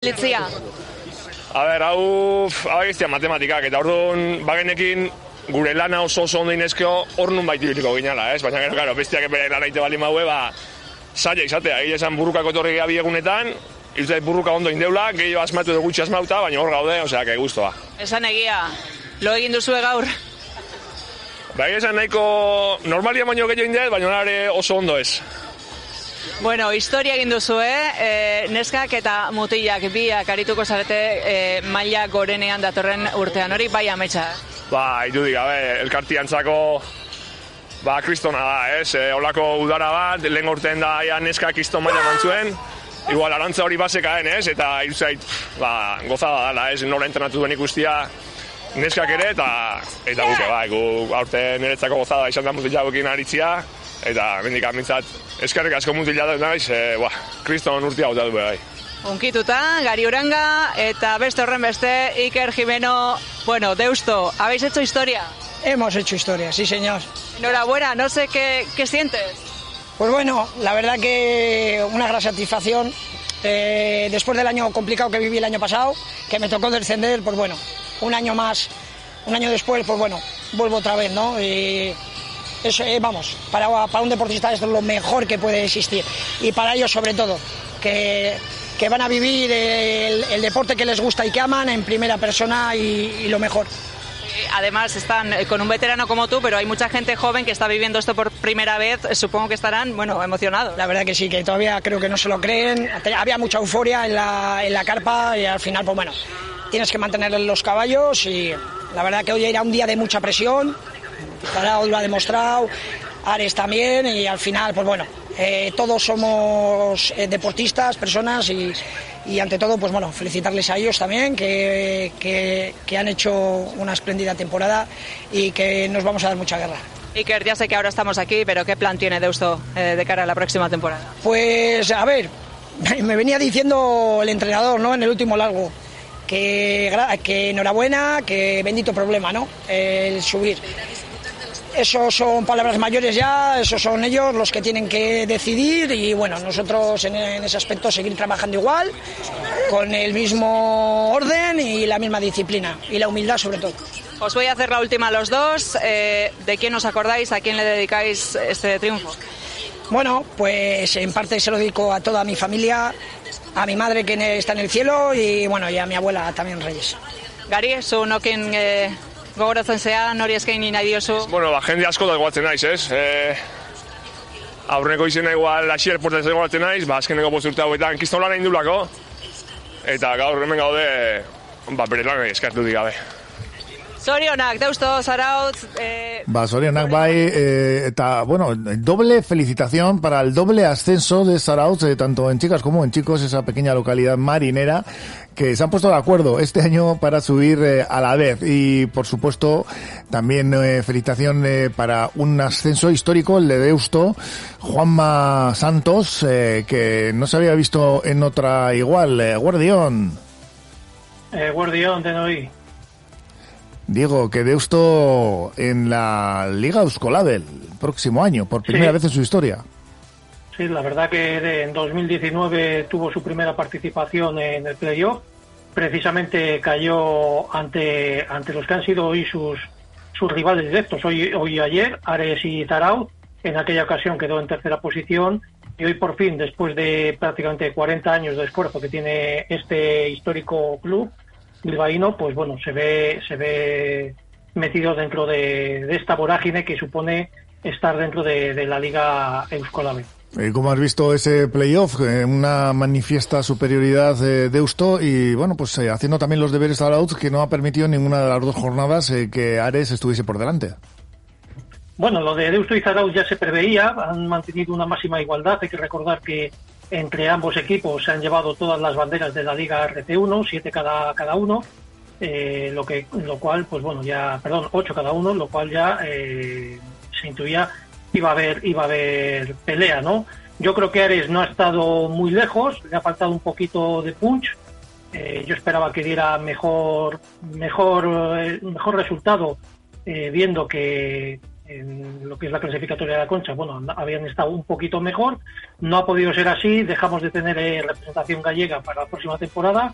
Litzia. A ber, hau egiztia matematikak, eta orduan bagenekin gure lana oso ondo inezkeo hor nun baiti biliko ginala, ez? Baina gero, bestiak bere lan aite bali maue, saia izatea, egia esan burrukako etorri geha biegunetan, izait burruka ondo indeula, gehiago asmatu edo gutxi asmauta, baina hor gaude, osea, que guztua. Esan egia, lo egin duzue gaur? Egia esan nahiko normalia baino gehiago indeet, baina nare oso ondo ez. Bueno, historia egin duzue, neskak eta mutilak biak arituko zarete maila gorenean datorren urtean, hori bai ametsa. Irudik gabe, elkartiantzako kristona da, ez? Olako udara bat, lehen urtean da neskak kriston maila mantzuen, igual arantza hori basekaen, ez? Eta iruzait, gozada dala, ez? Nola entrenatu duen ikustia neskak ere, eta guke, gu aurte niretzako gozada izan da mutilagoekin aritzia, eta bendik amintzat, eskerrik asko mutila dut naiz, kriston urtia gota du bai. Unkituta, Gari Uranga, eta beste horren beste, Iker Jimeno, bueno, Deusto, ¿habéis hecho historia? Hemos hecho historia, sí señor. Enhorabuena, no sé qué sientes. Pues bueno, la verdad que una gran satisfacción. Después del año complicado que viví el año pasado, que me tocó descender, pues bueno, un año más, un año después, pues bueno, vuelvo otra vez, ¿no? Eso, vamos, para un deportista esto es lo mejor que puede existir. Y para ellos sobre todo, que van a vivir el deporte que les gusta y que aman en primera persona y lo mejor. Además están con un veterano como tú, pero hay mucha gente joven que está viviendo esto por primera vez, supongo que estarán, bueno, emocionados. La verdad que sí, que todavía creo que no se lo creen, había mucha euforia en la carpa y al final, pues bueno, tienes que mantener los caballos y la verdad que hoy era un día de mucha presión, Zarautz lo ha demostrado, Ares también y al final, pues bueno, todos somos deportistas, personas y ante todo, pues bueno, felicitarles a ellos también que han hecho una espléndida temporada y que nos vamos a dar mucha guerra. Iker, ya sé que ahora estamos aquí, pero ¿qué plan tiene Deusto de cara a la próxima temporada? Pues a ver, me venía diciendo el entrenador, ¿no? En el último largo, que enhorabuena, que bendito problema, ¿no? El subir. Eso son palabras mayores ya, esos son ellos los que tienen que decidir y bueno, nosotros en ese aspecto seguir trabajando igual, con el mismo orden y la misma disciplina y la humildad sobre todo. Os voy a hacer la última a los dos. ¿De quién os acordáis? ¿A quién le dedicáis este triunfo? Bueno, pues en parte se lo dedico a toda mi familia, a mi madre que está en el cielo y bueno, y a mi abuela también Reyes. Gari, zu nokin gogoratzen zea, nori eskaini nahi diozu? Bueno, jende asko da gogoratzen naiz, ez? Aurreneko izena igual Asier Portez gogoratzen naiz, azkeneko 5 urte hauetan kiston lan egin dulako, eta gaur hemen gaude, bere lan eskartu digabe. Zorionak, Deusto, Zarautz... Zorionak bai, eta, bueno, doble felicitación para el doble ascenso de Zarautz, tanto en chicas como en chicos, esa pequeña localidad marinera, que se han puesto de acuerdo este año para subir a la vez. Y, por supuesto, también felicitación para un ascenso histórico, el de Deusto, Juanma Santos, que no se había visto en otra igual. Guardión. Guardión, te doy. Diego, que Deusto en la Liga Euskolabel próximo año, por primera vez en su historia. Sí, la verdad que en 2019 tuvo su primera participación en el playoff. Precisamente cayó ante los que han sido hoy sus rivales directos, hoy y ayer, Ares y Zarautz. En aquella ocasión quedó en tercera posición y hoy por fin, después de prácticamente 40 años de esfuerzo que tiene este histórico club bilbaíno, pues bueno, se ve metido dentro de esta vorágine que supone estar dentro de la Liga Euskolabel. ¿Cómo has visto ese playoff? Una manifiesta superioridad de Deusto y, bueno, pues haciendo también los deberes Zarautz, que no ha permitido ninguna de las dos jornadas que Ares estuviese por delante. Bueno, lo de Deusto y Zarautz ya se preveía, han mantenido una máxima igualdad. Hay que recordar que entre ambos equipos se han llevado todas las banderas de la Liga RC1, 7 cada uno, lo cual, pues bueno, 8 cada uno, lo cual ya se intuía iba a haber pelea, ¿no? Yo creo que Ares no ha estado muy lejos, le ha faltado un poquito de punch. Yo esperaba que diera mejor resultado, viendo que en lo que es la clasificatoria de la Concha, bueno, habían estado un poquito mejor. No ha podido ser así, dejamos de tener representación gallega para la próxima temporada